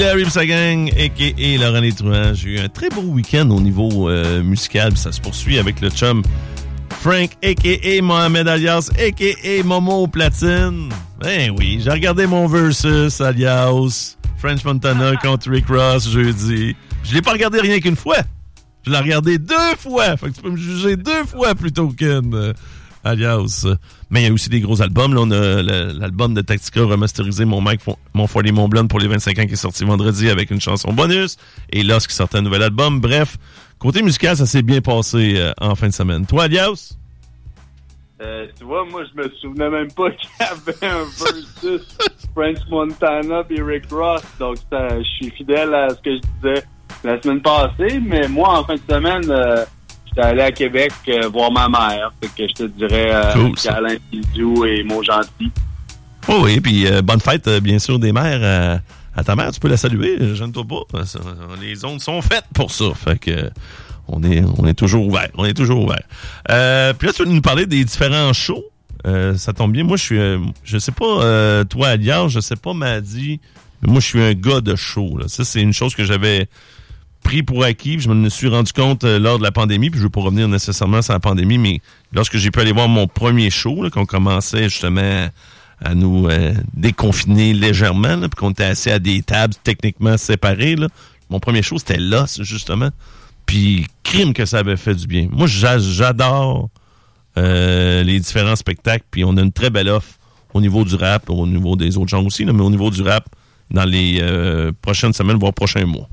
Larry et sa gang, a.k.a. Laurent Létruant. J'ai eu un très beau week-end au niveau musical, puis ça se poursuit avec le chum Frank, a.k.a. Mohamed alias, a.k.a. Momo Platine. Ben oui, j'ai regardé mon versus alias French Montana contre Rick Ross jeudi. Je l'ai pas regardé rien qu'une fois. Je l'ai regardé 2 fois. Fait que tu peux me juger 2 fois plutôt qu'une alias. Mais il y a aussi des gros albums. Là, on a l'album de Tactica remasterisé, Mon 40 Mon Blonde pour les 25 ans qui est sorti vendredi avec une chanson bonus. Et Lost qui sortait un nouvel album. Bref, côté musical, ça s'est bien passé en fin de semaine. Toi, alias? Tu vois, moi, je me souvenais même pas qu'il y avait un versus French Montana et Rick Ross. Donc, je suis fidèle à ce que je disais la semaine passée. Mais moi, en fin de semaine, j'étais allé à Québec voir ma mère. Fait que je te dirais câlin, bisous et mots gentils. Oh oui, puis bonne fête, bien sûr, des mères à ta mère. Tu peux la saluer, gêne-toi pas. Les ondes sont faites pour ça. Fait que on est toujours ouvert. On est toujours ouvert. Puis là, tu vas nous parler des différents shows. Ça tombe bien. Moi, je sais pas, toi, Alias, je sais pas, m'a dit, mais moi, je suis un gars de show. Là. Ça, c'est une chose que j'avais pris pour acquis. Je me suis rendu compte lors de la pandémie, puis je veux pas revenir nécessairement sur la pandémie, mais lorsque j'ai pu aller voir mon premier show, là, qu'on commençait justement à nous déconfiner légèrement, là, puis qu'on était assis à des tables techniquement séparées, là. Mon premier show, c'était là, justement. Puis, crime que ça avait fait du bien. Moi, j'adore les différents spectacles, puis on a une très belle offre au niveau du rap, au niveau des autres genres aussi, là, mais au niveau du rap, dans les prochaines semaines, voire prochains mois.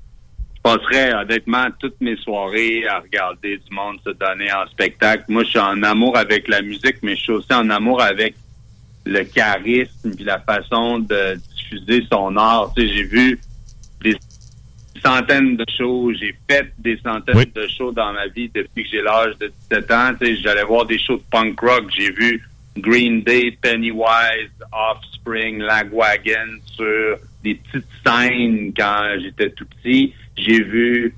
Je passerais honnêtement toutes mes soirées à regarder du monde se donner en spectacle. Moi, je suis en amour avec la musique, mais je suis aussi en amour avec le charisme puis la façon de diffuser son art. Tu sais, j'ai vu des centaines de shows, j'ai fait des centaines de shows dans ma vie depuis que j'ai l'âge de 17 ans. Tu sais, j'allais voir des shows de punk rock, j'ai vu Green Day, Pennywise, Offspring, Lagwagon sur des petites scènes quand j'étais tout petit. J'ai vu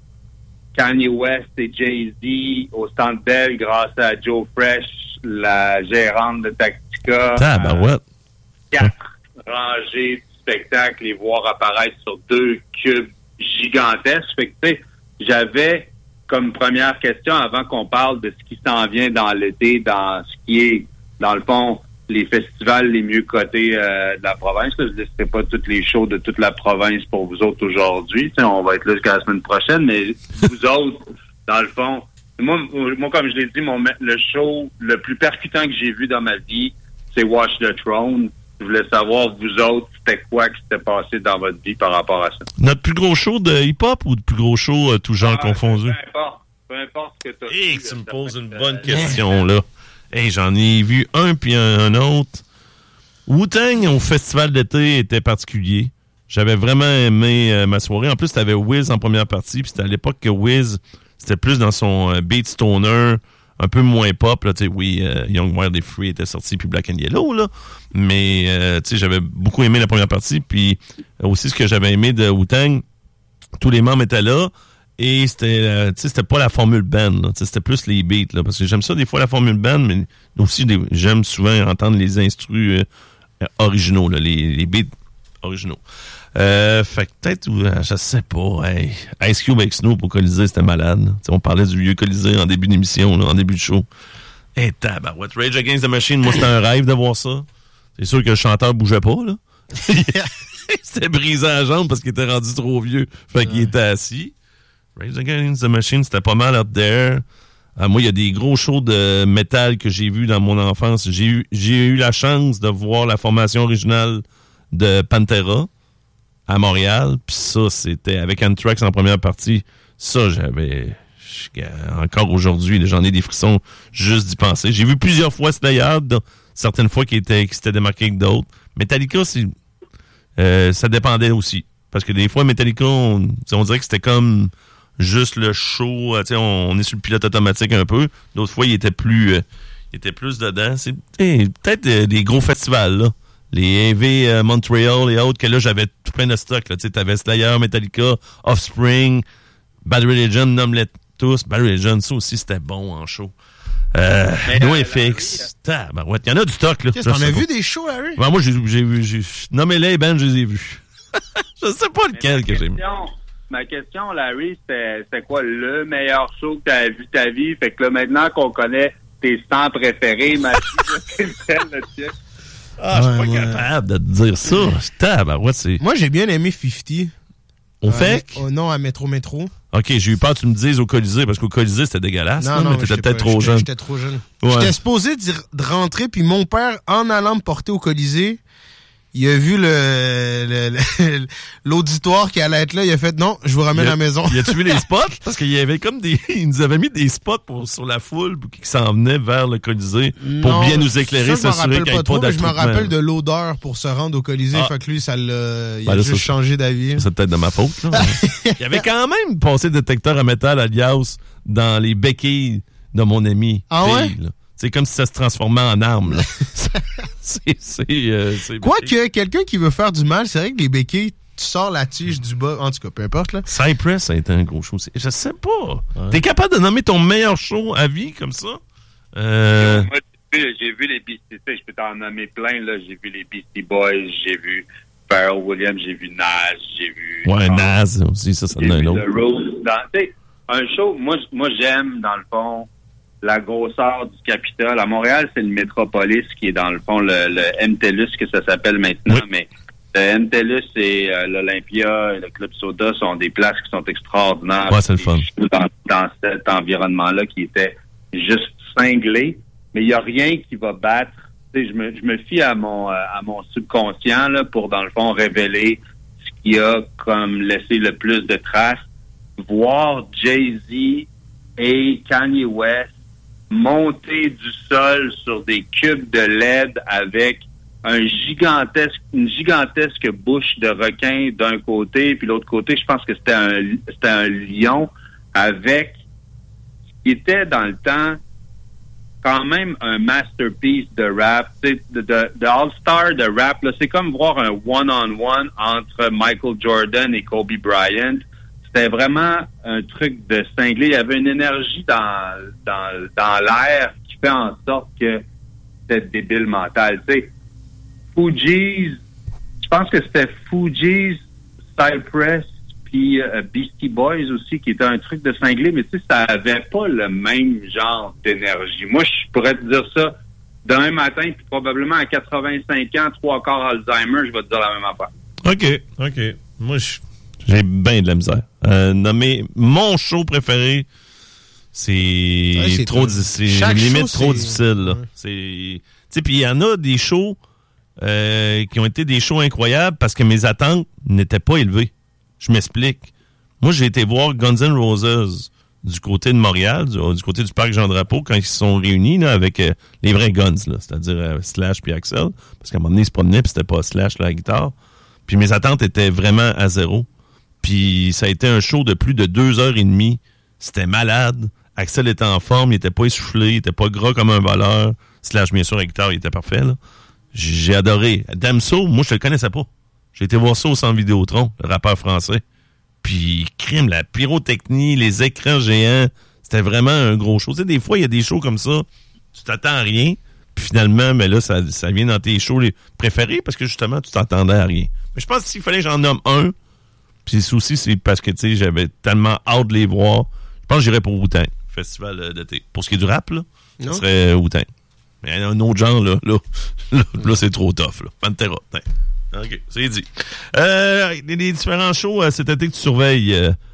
Kanye West et Jay-Z au Centre Bell grâce à Joe Fresh, la gérante de Tactica. Tabarouette. 4 rangées du spectacle, les voir apparaître sur 2 cubes gigantesques. Fait que, tu sais, j'avais comme première question avant qu'on parle de ce qui s'en vient dans l'été, dans ce qui est, dans le fond, les festivals les mieux cotés de la province. Là. Je ne listerai pas toutes les shows de toute la province pour vous autres aujourd'hui. T'sais, on va être là jusqu'à la semaine prochaine, mais vous autres, dans le fond, moi comme je l'ai dit, le show le plus percutant que j'ai vu dans ma vie, c'est Watch the Throne. Je voulais savoir, vous autres, c'était quoi qui s'était passé dans votre vie par rapport à ça. Notre plus gros show de hip-hop ou de plus gros show tout genre confondu? Peu importe ce que tu as vu. Hey, tu me poses une bonne question, là. Hey, j'en ai vu un puis un autre. Wu-Tang au festival d'été était particulier. J'avais vraiment aimé ma soirée. En plus, t'avais Wiz en première partie, puis c'était à l'époque que Wiz, c'était plus dans son beat stoner, un peu moins pop. Là, oui, Young, Wild and Free était sorti, puis Black and Yellow, là. Mais j'avais beaucoup aimé la première partie, puis aussi ce que j'avais aimé de Wu-Tang, tous les membres étaient là. Et c'était pas la formule band, là. C'était plus les beats, là. Parce que j'aime ça des fois la formule band, mais aussi j'aime souvent entendre les instrus originaux, là, les beats originaux. Fait que peut-être, je sais pas, hey, Ice Cube avec Snoop au Colisée, c'était malade. On parlait du vieux Colisée en début d'émission, là, en début de show. Hey, tabarouette. Rage Against the Machine, moi c'était un rêve de voir ça. C'est sûr que le chanteur bougeait pas, là. C'était brisé à la jambe parce qu'il était rendu trop vieux. Fait qu'il était assis. Rage Against the Machine, c'était pas mal up there. Moi, il y a des gros shows de métal que j'ai vus dans mon enfance. J'ai eu la chance de voir la formation originale de Pantera à Montréal. Puis ça, c'était avec Anthrax en première partie. Ça, encore aujourd'hui, j'en ai des frissons juste d'y penser. J'ai vu plusieurs fois Slayer, certaines fois qui s'étaient démarqués que d'autres. Metallica, ça dépendait aussi. Parce que des fois, Metallica, on dirait que c'était comme juste le show, on est sur le pilote automatique un peu. D'autres fois, il était plus dedans. C'est peut-être des gros festivals, là. Les AV Montreal et autres, que là, j'avais tout plein de stock. Là. T'avais Slayer, Metallica, Offspring, Bad Religion, nomme-les tous. Bad Religion, ça aussi, c'était bon en show. NoFX. Il y en a du stock, là. Qu'est-ce qu'on a vu des shows, Harry? Ben, moi, j'ai vu. Nommez-les, Ben, je les ai vus. Je sais pas lequel que j'ai mis. Ma question, Larry, c'était quoi le meilleur show que tu as vu de ta vie? Fait que là, maintenant qu'on connaît tes 100 préférés, ma fille, c'est lequel, le tien? Ah, je suis pas capable de te dire ça. Moi, j'ai bien aimé 50. Au FEC? Non, à Métro. OK, j'ai eu peur que tu me dises au Colisée, parce qu'au Colisée, c'était dégueulasse. Non, mais t'étais peut-être trop jeune. J'étais trop jeune. Ouais. J'étais supposé de rentrer, puis mon père, en allant me porter au Colisée, il a vu l'auditoire qui allait être là, il a fait non, je vous ramène à la maison. Il a-tu vu les spots? Parce qu'il y avait comme il nous avait mis des spots sur la foule pour qui s'en venait vers le Colisée pour bien nous éclairer, s'assurer qu'il n'y ait pas d'attroupement. Je me rappelle de l'odeur pour se rendre au Colisée, fait que lui, il a juste changé d'avis. C'est peut-être de ma faute, là. Il y avait quand même passé détecteur à métal alias dans les béquilles de mon ami. Ah ouais? C'est comme si ça se transformait en arme, là. Quoique, quelqu'un qui veut faire du mal, c'est vrai que les béquilles, tu sors la tige du bas. En tout cas, peu importe, là. Cypress, ça a été un gros show aussi. Je sais pas. Ouais. T'es capable de nommer ton meilleur show à vie, comme ça? Moi, j'ai vu les Beastie Boys. Je peux t'en nommer plein, là. J'ai vu les Beastie Boys, j'ai vu Pharrell Williams, j'ai vu Nas, j'ai vu... Ouais, Nas aussi, ça donne un autre. Un show, moi, j'aime, dans le fond, la grosseur du Capitole. À Montréal, c'est le Métropolis qui est, dans le fond, le MTLUS, que ça s'appelle maintenant, mais le MTLUS et l'Olympia et le Club Soda sont des places qui sont extraordinaires. Ouais, c'est le fun. Dans cet environnement-là qui était juste cinglé, mais il n'y a rien qui va battre. Je me fie à mon subconscient là, pour, dans le fond, révéler ce qui a comme laissé le plus de traces. Voir Jay-Z et Kanye West monter du sol sur des cubes de LED avec une gigantesque bouche de requin d'un côté, puis l'autre côté, je pense que c'était un lion avec ce qui était dans le temps quand même un masterpiece de rap, de all-star de rap. Là, c'est comme voir un one-on-one entre Michael Jordan et Kobe Bryant. C'était vraiment un truc de cinglé. Il y avait une énergie dans l'air qui fait en sorte que c'était débile mental. Tu sais, Fugees, je pense que c'était Fugees, Cypress, puis Beastie Boys aussi, qui était un truc de cinglé, mais tu sais, ça avait pas le même genre d'énergie. Moi, je pourrais te dire ça demain matin, puis probablement à 85 ans, 3/4 Alzheimer, je vais te dire la même affaire. OK. Moi, j'ai bien de la misère. Nommer mon show préféré, c'est limite trop difficile. Là. Tu sais, puis il y en a des shows qui ont été des shows incroyables parce que mes attentes n'étaient pas élevées. Je m'explique. Moi, j'ai été voir Guns N' Roses du côté de Montréal, du côté du parc Jean-Drapeau, quand ils se sont réunis là, avec les vrais Guns, là, c'est-à-dire Slash puis Axl, parce qu'à un moment donné, ils se promenaient puis c'était pas Slash la guitare. Puis mes attentes étaient vraiment à zéro. Puis ça a été un show de plus de 2h30. C'était malade. Axel était en forme, il était pas essoufflé, il était pas gras comme un voleur. Slash, bien sûr, la guitare, il était parfait, là. J'ai adoré. Damso, moi, je le connaissais pas. J'ai été voir ça au Centre Vidéotron, le rappeur français. Puis, crime, la pyrotechnie, les écrans géants, c'était vraiment un gros show. Tu sais, des fois, il y a des shows comme ça, tu t'attends à rien, puis finalement, mais là, ça vient dans tes shows les préférés parce que, justement, tu t'attendais à rien. Mais je pense qu'il fallait que j'en nomme un, puis aussi, c'est parce que, tu sais, j'avais tellement hâte de les voir. Je pense que j'irais pour Wu-Tang, festival d'été. Pour ce qui est du rap, là, ça serait Wu-Tang. Mais un autre genre, là, c'est trop tough, là. Pantera, OK, c'est dit. Les différents shows cet été que tu surveilles,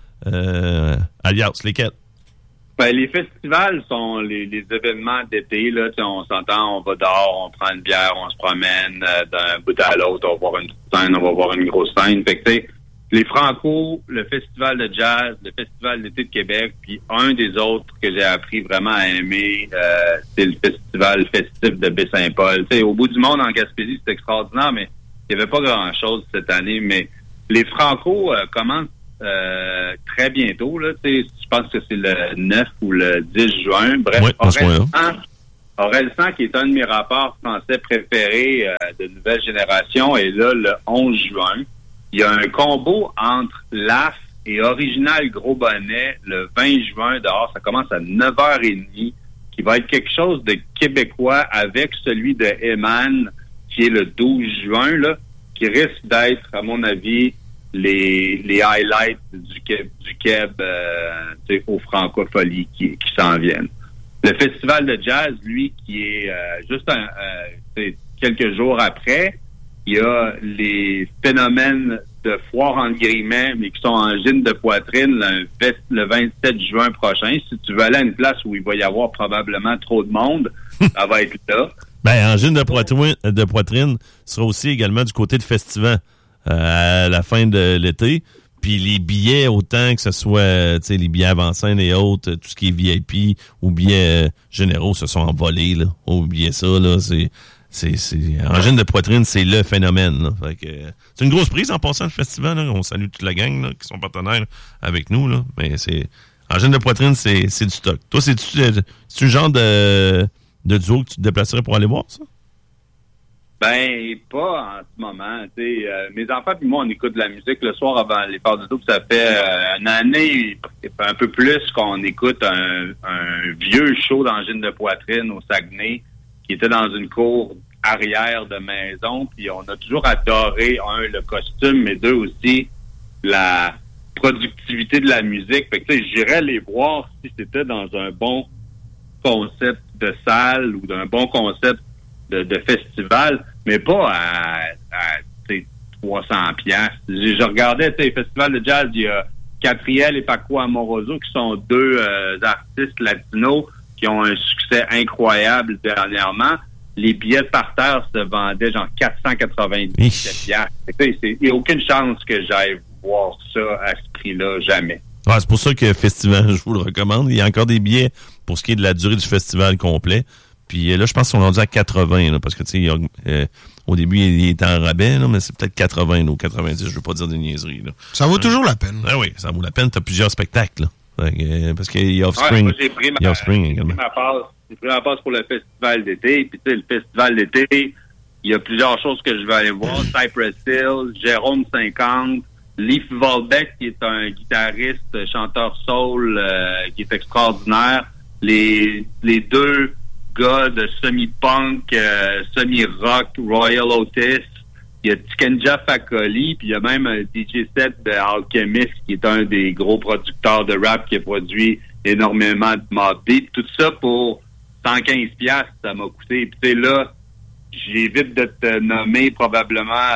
alias, lesquels? Ben, les festivals sont les événements d'été, là. On s'entend, on va dehors, on prend une bière, on se promène d'un bout à l'autre, on va voir une scène, on va voir une grosse scène. Fait que, tu sais, les Franco, le festival de jazz, le festival d'été de Québec, puis un des autres que j'ai appris vraiment à aimer, c'est le festival festif de Baie-Saint-Paul. Tu sais, au bout du monde, en Gaspésie, c'est extraordinaire, mais il n'y avait pas grand-chose cette année. Mais les Franco commencent très bientôt, là. Tu sais, je pense que c'est le 9 ou le 10 juin. Bref, Orelsan, qui est un de mes rapports français préférés de nouvelle génération, est là le 11 juin. Il y a un combo entre LAF et Original Gros Bonnet le 20 juin dehors. Ça commence à 9h30, qui va être quelque chose de québécois avec celui de Eman, qui est le 12 juin, là, qui risquent d'être, à mon avis, les highlights du Québec aux francophonie qui s'en viennent. Le festival de jazz, lui, qui est juste quelques jours après, il y a les phénomènes de foire entre guillemets, mais qui sont en gîne de poitrine le 27 juin prochain. Si tu veux aller à une place où il va y avoir probablement trop de monde, ça va être là. Ben, en gîne de poitrine sera aussi également du côté de Festival à la fin de l'été. Puis les billets, autant que ce soit les billets avant-scène et autres, tout ce qui est VIP ou billets généraux se sont envolés. Là. Oubliez ça, là, c'est en gîne de poitrine, c'est le phénomène. Là. Fait que, c'est une grosse prise en passant le festival. Là. On salue toute la gang là, qui sont partenaires avec nous. Là. Mais c'est en gîne de poitrine, c'est du stock. Toi, c'est-tu le genre de duo que tu te déplacerais pour aller voir ça? Ben, pas en ce moment. Mes enfants et moi, on écoute de la musique le soir avant les parts du double. Ça fait une année, un peu plus, qu'on écoute un vieux show d'angine de poitrine au Saguenay qui était dans une cour arrière de maison. Puis on a toujours adoré, le costume, mais deux aussi, la productivité de la musique. Fait que, j'irais les voir si c'était dans un bon concept de salle ou d'un bon concept de festival, mais pas à 300 piastres. Je regardais les festivals de jazz, il y a Catriel et Paco Amoroso qui sont deux artistes latinos qui ont un succès incroyable dernièrement. Les billets par terre se vendaient genre 497 piastres. Il n'y a aucune chance que j'aille voir ça à ce prix-là, jamais. Ouais, c'est pour ça que Festival, je vous le recommande. Il y a encore des billets pour ce qui est de la durée du festival complet. Puis là, je pense qu'ils sont rendus à 80, là, parce que, tu sais, au début, il était en rabais, là, mais c'est peut-être 80 ou 90, je veux pas dire des niaiseries. Là. Ça vaut toujours la peine. Ah oui, ça vaut la peine. Tu as plusieurs spectacles. Là. Parce qu'il y a Offspring. Ouais, j'ai pris ma passe pour le festival d'été. Puis, tu sais, le festival d'été, il y a plusieurs choses que je vais aller voir. Cypress Hill, Jérôme 50, Leif Volbeck, qui est un guitariste, chanteur soul, qui est extraordinaire. Les deux gars de semi-punk, semi-rock, Royal Otis. Il y a Tikenja Fakoli, puis il y a même un DJ set de Alchemist, qui est un des gros producteurs de rap qui a produit énormément de Mobb Deep. Tout ça pour 115 piastres, ça m'a coûté. Puis tu sais, là, j'évite de te nommer probablement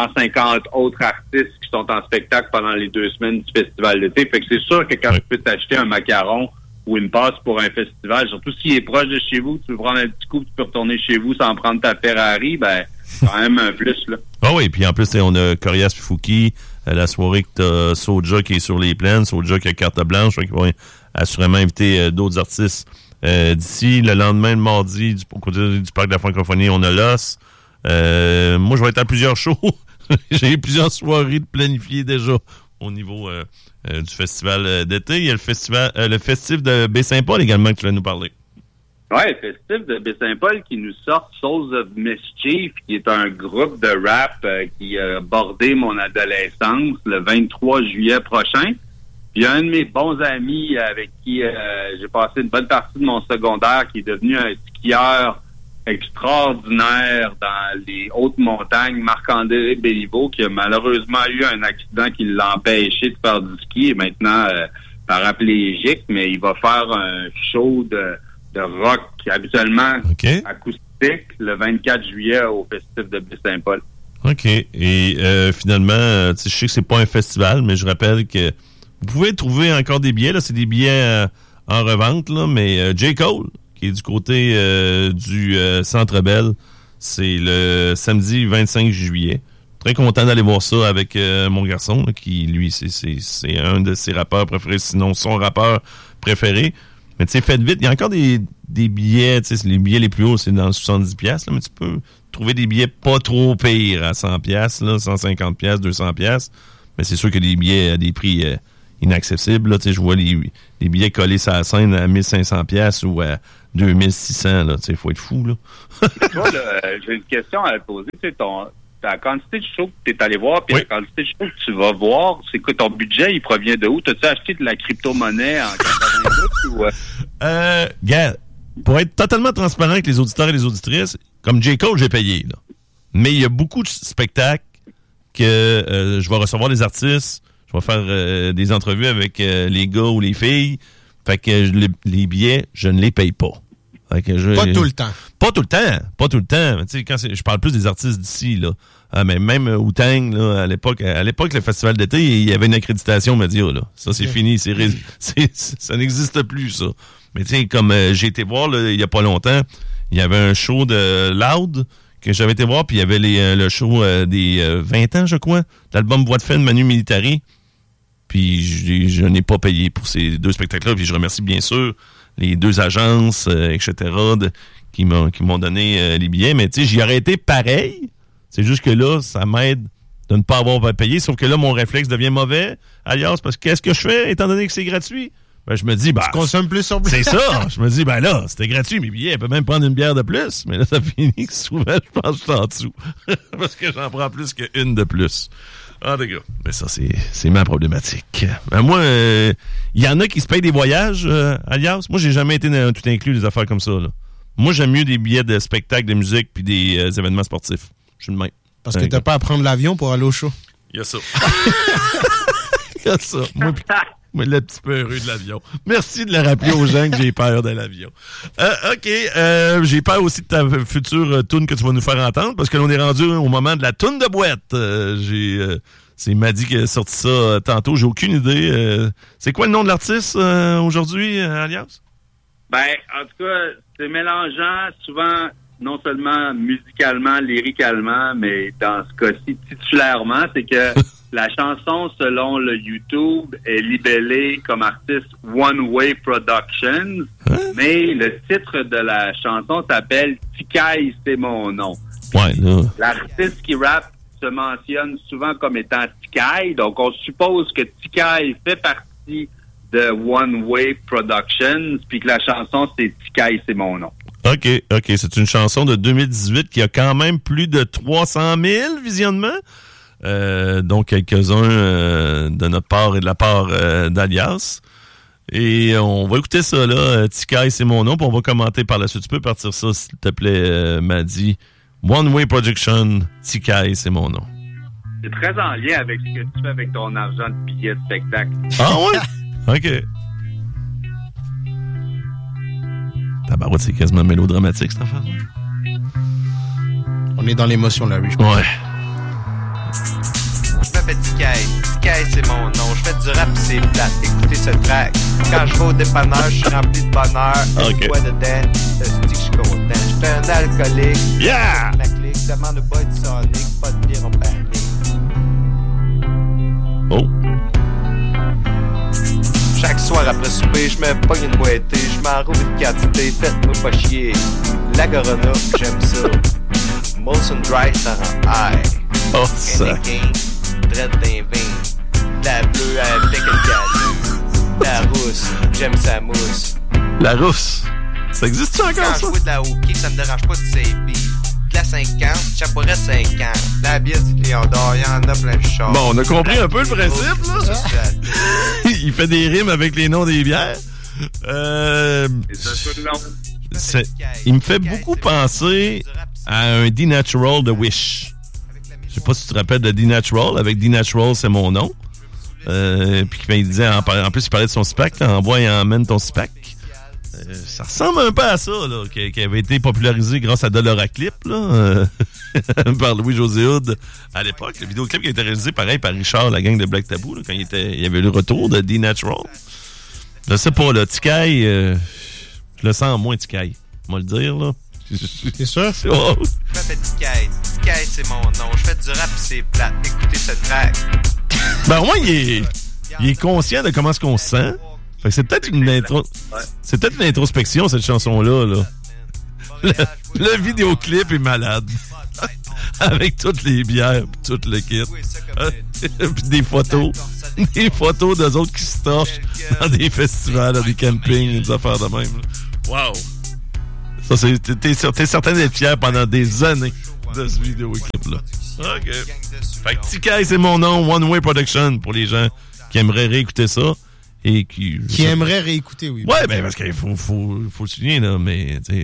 150 autres artistes qui sont en spectacle pendant les 2 semaines du festival d'été. Fait que c'est sûr que quand tu peux t'acheter un macaron ou une passe pour un festival, surtout s'il est proche de chez vous, tu peux prendre un petit coup, tu peux retourner chez vous sans prendre ta Ferrari, ben, quand même un plus, là. Ah oui, puis en plus, on a Corias Fouki, la soirée que t'as Soulja qui est sur les plaines, Soulja qui a carte blanche, qui va assurément inviter d'autres artistes d'ici. Le lendemain, le mardi, au côté du Parc de la Francophonie, on a Los. Moi, je vais être à plusieurs shows. J'ai plusieurs soirées de planifier déjà au niveau du festival d'été. Il y a le festif de Baie-Saint-Paul également que tu vas nous parler. Oui, le festif de Baie-Saint-Paul qui nous sort Souls of Mischief, qui est un groupe de rap qui a bordé mon adolescence le 23 juillet prochain. Puis un de mes bons amis avec qui j'ai passé une bonne partie de mon secondaire, qui est devenu un skieur extraordinaire dans les hautes montagnes, Marc-André Béliveau, qui a malheureusement eu un accident qui l'a empêché de faire du ski et maintenant paraplégique, mais il va faire un show de rock habituellement acoustique le 24 juillet au festif de Baie-Saint-Paul. OK. Et finalement, je sais que c'est pas un festival, mais je rappelle que vous pouvez trouver encore des billets. Là, c'est des billets en revente, là, mais J. Cole, qui est du côté du Centre Bell, c'est le samedi 25 juillet. Très content d'aller voir ça avec mon garçon, là, qui, lui, c'est un de ses rappeurs préférés, sinon son rappeur préféré. Mais tu sais, faites vite. Il y a encore des billets, tu sais, les billets les plus hauts, c'est dans 70 piastres, mais tu peux trouver des billets pas trop pires à 100 piastres, là, 150 piastres, 200 piastres. Mais c'est sûr que des billets à des prix inaccessibles, là, tu sais, je vois les billets collés sur la scène à 1500 piastres ou à 2600, là, tu sais, faut être fou, là. Toi, là, j'ai une question à te poser, tu sais, la quantité de shows que tu es allé voir, puis la quantité de shows que tu vas voir, c'est quoi ton budget, il provient de où? T'as-tu acheté de la crypto-monnaie en 98 ou... Gars, pour être totalement transparent avec les auditeurs et les auditrices, comme J. Cole, j'ai payé, là. Mais il y a beaucoup de spectacles que je vais recevoir des artistes, je vais faire des entrevues avec les gars ou les filles. Fait que les billets, je ne les paye pas. Fait que pas tout le temps. Pas tout le temps. Tu sais, quand je parle plus des artistes d'ici, là. Mais même Wu-Tang, là, à l'époque, le festival d'été, il y avait une accréditation média, là. Ça, c'est fini. Ça n'existe plus, ça. Mais tu sais, comme j'ai été voir, là, il y a pas longtemps, il y avait un show de Loud que j'avais été voir, puis il y avait le show des 20 ans, je crois, l'album Voix de fin de Manu Militari. Puis je n'ai pas payé pour ces 2 spectacles-là. Puis je remercie bien sûr les 2 agences, etc., qui m'ont donné les billets. Mais tu sais, j'y aurais été pareil. C'est juste que là, ça m'aide de ne pas avoir payé. Sauf que là, mon réflexe devient mauvais, alias, parce que qu'est-ce que je fais, étant donné que c'est gratuit? Ben, je me dis, tu consommes plus sur plus. C'est ça. Je me dis, là, c'était gratuit, mes billets, elle peut même prendre une bière de plus. Mais là, ça finit que souvent, je pense que je suis en dessous. Parce que j'en prends plus qu'une de plus. Ah, les gars. Mais ça, c'est ma problématique. Ben, moi, il y en a qui se payent des voyages, alias. Moi, j'ai jamais été dans tout inclus des affaires comme ça, là. Moi, j'aime mieux des billets de spectacles, de musique, puis des événements sportifs. Je suis le même. Parce que t'as pas à prendre l'avion pour aller au show. Il y a ça. Il y a ça. Moi, le petit peu heureux de l'avion. Merci de le rappeler aux gens que j'ai peur de l'avion. OK. J'ai peur aussi de ta future toune que tu vas nous faire entendre, parce que l'on est rendu au moment de la toune de boîte. C'est Maddy qui a sorti ça tantôt. J'ai aucune idée. C'est quoi le nom de l'artiste aujourd'hui, alias? Ben, en tout cas, c'est mélangeant, souvent, non seulement musicalement, lyricalement, mais dans ce cas-ci, titulairement, c'est que la chanson, selon le YouTube, est libellée comme artiste One Way Productions, mais le titre de la chanson s'appelle Tikai, c'est mon nom. Ouais, là. L'artiste qui rappe se mentionne souvent comme étant Tikai, donc on suppose que Tikai fait partie de One Way Productions, puis que la chanson, c'est Tikai, c'est mon nom. OK. C'est une chanson de 2018 qui a quand même plus de 300 000 visionnements. Donc, quelques-uns de notre part et de la part d'Alias. Et on va écouter ça, là. Tikai, c'est mon nom, puis on va commenter par la suite. Tu peux partir ça, s'il te plaît, Maddy. One Way Production, Tikai, c'est mon nom. C'est très en lien avec ce que tu fais avec ton argent de billets de spectacle. Ah ouais? OK. Tabarouette, c'est quasiment mélodramatique, cette affaire-là. On est dans l'émotion, Larry, je pense. Ouais. Je m'appelle Tikai, c'est mon nom. Je fais du rap, c'est plate. Écoutez ce track. Quand je vais au dépanneur, je suis rempli de bonheur. Okay. Quoi dedans? Je suis content. Je suis un alcoolique. Yeah! Ma clique demande pas de Sonic, pas de bière en panique. Oh. Chaque soir après souper, je me pogne une boîtée. Je m'enroule une quantité, faites-moi pas chier. La Corona, j'aime ça. Molson Dry, ça rend high. Oh, ça. Henneken, traite d'un vin. La bleue avec le galou. La rousse, j'aime sa mousse. La rousse. Ça existe-tu encore, Quand ça? je joue de la hockey, ça me dérange pas de saper. De la 50, chapeauret 50. La bière du Lion d'Or, y'en a plein de choses. Bon, on a compris un peu le principe, là. Il fait des rimes avec les noms des bières. Il me fait beaucoup penser à un D-Natural de Wish. Je sais pas si tu te rappelles de D-Natural. Avec D-Natural, c'est mon nom. Puis il disait, en plus, il parlait de son SPAC. Envoie et emmène ton SPAC. Ça ressemble un peu à ça, là, qui avait été popularisé grâce à Dollar Clip, là, par Louis-José Hood à l'époque. Le vidéoclip qui a été réalisé, pareil, par Richard, la gang de Black Tabou, là, quand il y avait le retour de D-Natural. Je sais pas, là, Tikai, je le sens moins Tikai, on va le dire, là. C'est sûr? Oh. Je m'appelle Tikai. Tikai, c'est mon nom. Je fais du rap, c'est plate. Écoutez ce track. Ben, au moins, il est conscient de comment est-ce qu'on se sent. Fait que c'est peut-être une c'est peut-être une introspection, cette chanson-là, là. Le vidéoclip est malade. Avec toutes les bières, pis tout le kit. Pis des photos. Des photos d'eux autres qui se torchent dans des festivals, dans des campings, des affaires de même. Wow! Ça, t'es certain d'être fier pendant des années de ce vidéoclip-là. OK. Fait que Tikai, c'est mon nom, One Way Production, pour les gens qui aimeraient réécouter ça. Et qui aimerait réécouter, oui. Ouais, ben parce qu'il faut le souligner, là, mais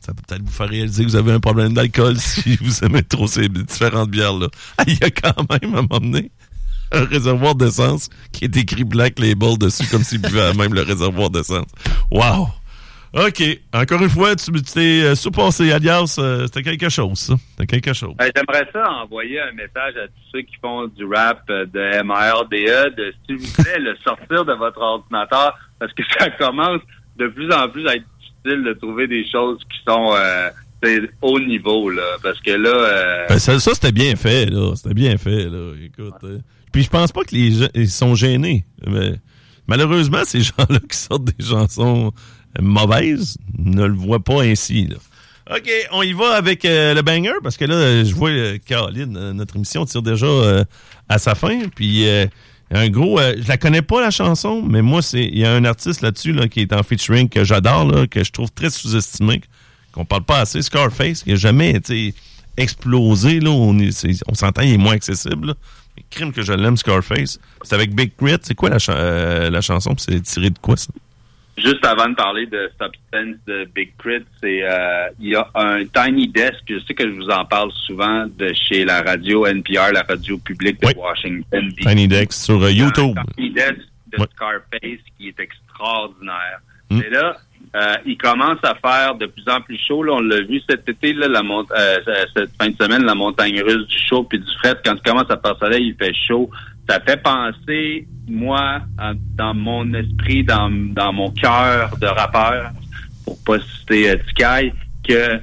Ça peut peut-être vous faire réaliser que vous avez un problème d'alcool si vous aimez trop ces différentes bières-là. Ah, il y a quand même, à un moment donné, un réservoir d'essence qui est écrit Black Label dessus, comme s'il buvait à même le réservoir d'essence. Wow! OK. Encore une fois, tu t'es surpassé, Alias. C'était quelque chose, ça. C'était quelque chose. J'aimerais ça envoyer un message à tous ceux qui font du rap de MARDE de, s'il vous plaît, le sortir de votre ordinateur, parce que ça commence de plus en plus à être difficile de trouver des choses qui sont haut niveau, là. Parce que là... Ben, ça, c'était bien fait, là. C'était bien fait, là. Écoute. Puis je pense pas que les gens ils sont gênés. Mais, malheureusement, ces gens-là qui sortent des chansons mauvaise ne le voit pas ainsi. Là. OK, on y va avec le banger, parce que là, je vois Caroline, notre émission tire déjà à sa fin. Puis, un gros... je la connais pas, la chanson, mais moi, il y a un artiste là-dessus là, qui est en featuring que j'adore, là, que je trouve très sous-estimé, qu'on parle pas assez, Scarface, qui n'a jamais été explosé. Là, on s'entend, il est moins accessible. Là. Mais crime que je l'aime, Scarface. C'est avec Big Crit. C'est quoi la chanson? Puis c'est tiré de quoi, ça? Juste avant de parler de Substance de Big Crit, il y a un Tiny Desk, je sais que je vous en parle souvent, de chez la radio NPR, la radio publique de Washington, D.C. Tiny Desk sur YouTube. Un Tiny Desk de Scarface qui est extraordinaire. Et là, il commence à faire de plus en plus chaud. Là, on l'a vu cet été, là, cette fin de semaine, la montagne russe du chaud puis du fret. Quand tu commences à faire soleil, il fait chaud. Ça fait penser, moi, dans mon esprit, dans mon cœur de rappeur, pour pas citer Tikaï, que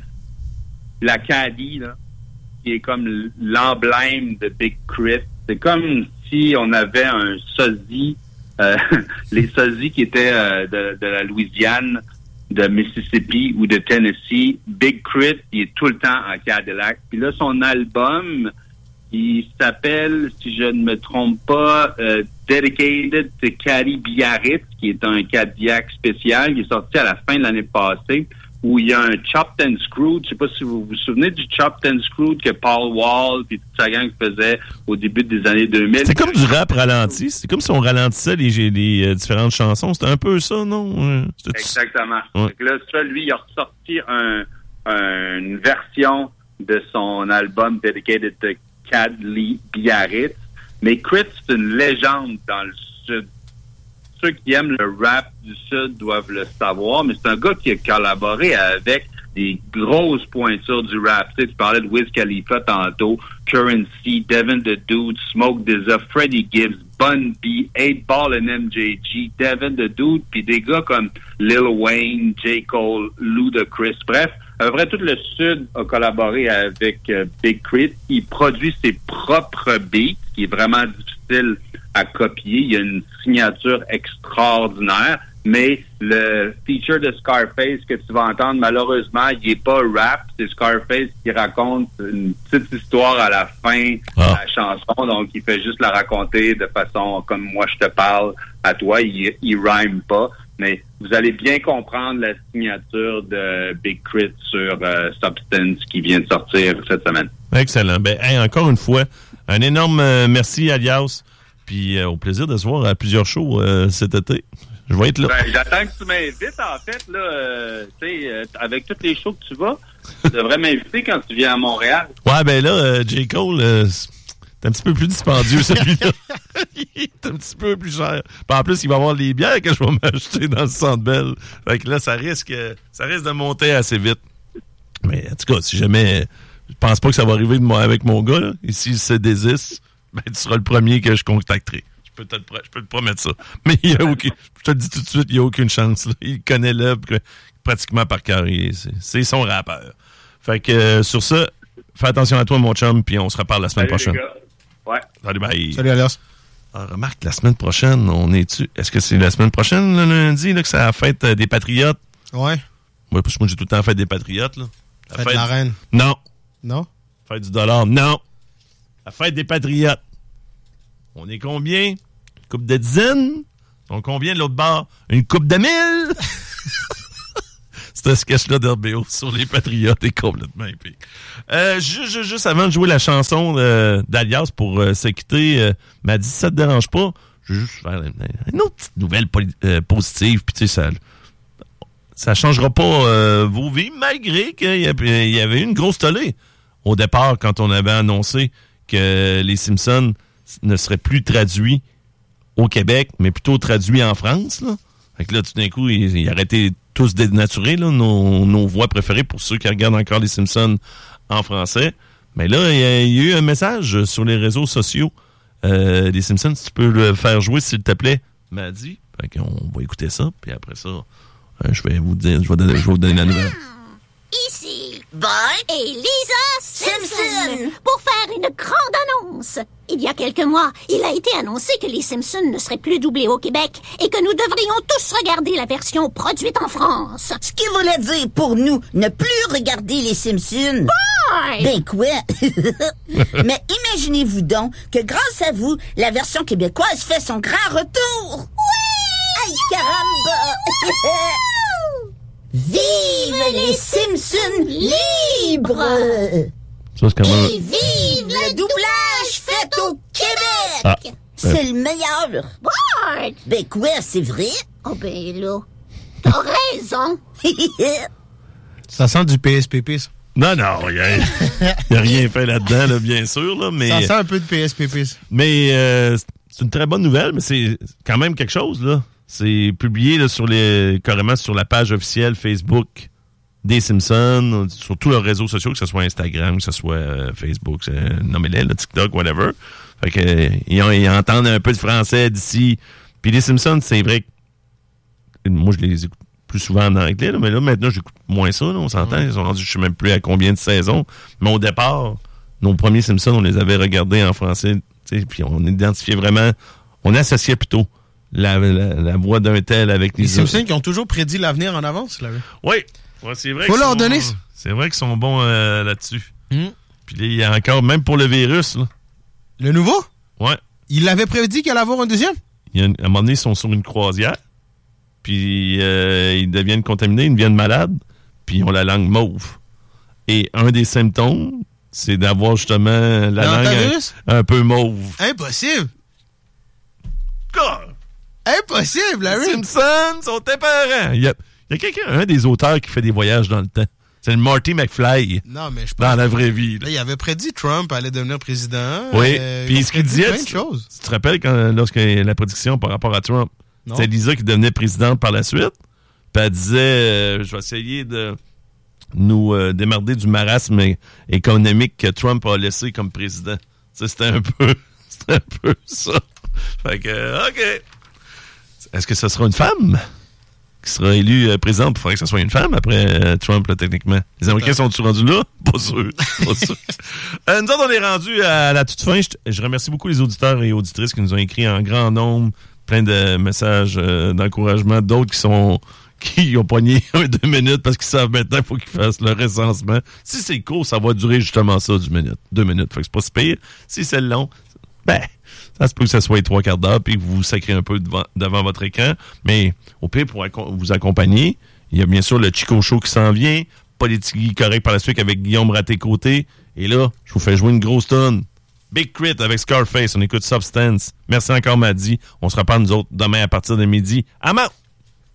l'Acadie, là, qui est comme l'emblème de Big Crit, c'est comme si on avait un sosie, les sosies qui étaient de la Louisiane, de Mississippi ou de Tennessee. Big Crit, il est tout le temps en Cadillac. Puis là, son album... il s'appelle, si je ne me trompe pas, Dedicated to Caddy Biarritz, qui est un Cadillac spécial, qui est sorti à la fin de l'année passée, où il y a un Chopped and Screwed. Je ne sais pas si vous vous souvenez du Chopped and Screwed que Paul Wall et toute sa gang faisait au début des années 2000. C'est comme du rap ralenti. C'est comme si on ralentissait les différentes chansons. C'était un peu ça, non? Exactement. Ouais. Donc là, ça, lui, il a ressorti une version de son album Dedicated to Caddy Biarritz. Mais Crit, c'est une légende dans le Sud. Ceux qui aiment le rap du Sud doivent le savoir, mais c'est un gars qui a collaboré avec des grosses pointures du rap. Tu sais, tu parlais de Wiz Khalifa tantôt, Currency, Devin the Dude, Smoke DZA, Freddie Gibbs, Bun B, 8Ball and MJG, Devin the Dude, puis des gars comme Lil Wayne, J. Cole, Ludacris. Bref, à peu près tout le Sud a collaboré avec Big Crit. Il produit ses propres beats, qui est vraiment difficile à copier. Il y a une signature extraordinaire, mais le feature de Scarface que tu vas entendre, malheureusement, il est pas rap. C'est Scarface qui raconte une petite histoire à la fin de la chanson, donc il fait juste la raconter de façon comme moi je te parle à toi. Il rhyme pas. Mais vous allez bien comprendre la signature de Big Crit sur Substance qui vient de sortir cette semaine. Excellent. Ben, encore une fois, un énorme merci, Alias. Puis au plaisir de se voir à plusieurs shows cet été. Je vais être là. Ben, j'attends que tu m'invites, en fait, là. Tu sais, avec tous les shows que tu vas, tu devrais m'inviter quand tu viens à Montréal. Ouais, ben là, J. Cole, c'est un petit peu plus dispendieux, celui-là. Il est un petit peu plus cher. Puis en plus, il va y avoir les bières que je vais m'acheter dans le Centre Bell. Fait que là, ça risque de monter assez vite. Mais en tout cas, si jamais... Je pense pas que ça va arriver avec mon gars, là. Et s'il se désiste, ben, tu seras le premier que je contacterai. Je peux te promettre ça. Mais il y a aucun... Je te le dis tout de suite, il n'y a aucune chance, là. Il connaît là pratiquement par cœur. C'est son rappeur. Fait que sur ça, fais attention à toi, mon chum, puis on se reparle la semaine prochaine. Ouais. Salut, bye. Salut, Alias. Alors, remarque, la semaine prochaine, est-ce que c'est la semaine prochaine, le lundi, là, que c'est la fête des Patriotes? Ouais. Ouais, parce que moi, j'ai tout le temps fête des Patriotes, là. La fête de la reine. Non. Non? Fête du dollar. Non. La fête des Patriotes. On est combien? Une coupe de dizaines? On combien de l'autre bord? Une coupe de 1000? C'est un sketch-là d'RBO sur les Patriotes est complètement épique. Juste avant de jouer la chanson d'Alias pour se quitter, m'a dit si ça te dérange pas, je vais juste faire une autre petite nouvelle positive. Puis tu sais, ça changera pas vos vies, malgré qu'il y avait une grosse tollée au départ quand on avait annoncé que les Simpsons ne seraient plus traduits au Québec, mais plutôt traduits en France. Là. Fait que là, tout d'un coup, ils arrêtaient tous de dénaturer là, nos voix préférées pour ceux qui regardent encore les Simpsons en français. Mais là, il y a eu un message sur les réseaux sociaux des Simpsons. Tu peux le faire jouer, s'il te plaît, m'a dit. Fait qu'on va écouter ça, puis après ça, je vais vous donner la nouvelle. Ici, Bart et Lisa Simpson pour faire une grande annonce. Il y a quelques mois, il a été annoncé que les Simpsons ne seraient plus doublés au Québec et que nous devrions tous regarder la version produite en France. Ce qui voulait dire pour nous ne plus regarder les Simpsons. Bart! Ben quoi? Mais imaginez-vous donc que grâce à vous, la version québécoise fait son grand retour. Oui! Aïe, caramba! Vive les Simpsons libres! Ça, c'est quand même... Et vive le doublage fait au Québec! Ah. C'est le meilleur! Bart! Ben quoi, c'est vrai? Oh ben là, t'as raison. Ça sent du PSPP, ça. Non, il n'y a rien fait là-dedans, là, bien sûr. Là, mais, Ça sent un peu de PSPP, ça. mais c'est une très bonne nouvelle, mais c'est quand même quelque chose. Là. C'est publié là, carrément sur la page officielle Facebook des Simpsons, sur tous leurs réseaux sociaux, que ce soit Instagram, que ce soit Facebook, nommez-les, le TikTok, whatever. Fait que ils entendent un peu de français d'ici. Puis les Simpsons, c'est vrai que moi, je les écoute plus souvent en anglais, là, mais là, maintenant, j'écoute moins ça, là, on s'entend. Ils sont rendus, je sais même plus à combien de saisons. Mais au départ, nos premiers Simpsons, on les avait regardés en français, puis on identifiait vraiment, on associait plutôt la voix d'un tel avec Les Simpsons qui ont toujours prédit l'avenir en avance, là. Oui, c'est vrai. Faut leur donner ça. C'est vrai qu'ils sont bons là-dessus. Puis il y a encore, même pour le virus, là. Le nouveau? Ouais. Il avait prédit qu'il allait avoir un deuxième? À un moment donné, ils sont sur une croisière. Puis ils deviennent contaminés, ils deviennent malades, puis ils ont la langue mauve. Et un des symptômes, c'est d'avoir justement la langue un peu mauve. Impossible! God! Impossible, Larry! Les Simpsons sont épeurants! Il y a quelqu'un, un des auteurs qui fait des voyages dans le temps. C'est le Marty McFly. Non, mais je pense... Dans la vraie vie. Là, il avait prédit Trump allait devenir président. Oui, puis ce qu'il disait... plein de choses. Tu te rappelles lorsque la prédiction par rapport à Trump? Non. C'était Lisa qui devenait présidente par la suite. Puis elle disait, je vais essayer de nous démerder du marasme économique que Trump a laissé comme président. C'était un peu ça. Fait que, OK. Est-ce que ce sera une femme qui sera élue présidente? Il faudrait que ce soit une femme après Trump, là, techniquement. Les Américains sont-ils rendus là? Pas sûr. Pas sûr. Nous autres, on est rendus à la toute fin. Je remercie beaucoup les auditeurs et auditrices qui nous ont écrit en grand nombre plein de messages d'encouragement. D'autres qui ont pogné 2 minutes parce qu'ils savent maintenant qu'il faut qu'ils fassent le recensement. Si c'est court, ça va durer justement ça, 2 minutes. Fait que c'est pas si pire. Si c'est long, ça se peut que ça soit 3 quarts d'heure puis que vous vous sacrez un peu devant votre écran. Mais au pire, pour vous accompagner, il y a bien sûr le Chico Show qui s'en vient. Politique correct par la suite avec Guillaume Raté-Côté. Et là, je vous fais jouer une grosse tonne. Big Crit avec Scarface. On écoute Substance. Merci encore, Maddy. On se reparle, nous autres, demain à partir de midi. À mort!